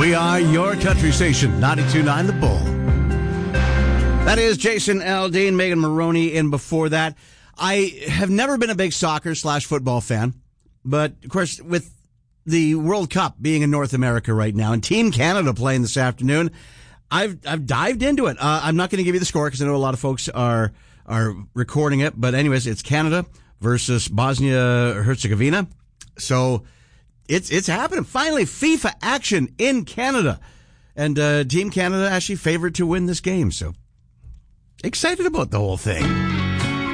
We are your country station, 92.9 The Bull. That is Jason Aldean, Megan Maroney, and before that, I have never been a big soccer/football fan, but of course, with the World Cup being in North America right now and Team Canada playing this afternoon, I've dived into it. I'm not going to give you the score because I know a lot of folks are recording it, but anyways, it's Canada versus Bosnia-Herzegovina. So it's happening. Finally, FIFA action in Canada. And Team Canada actually favored to win this game. So excited about the whole thing.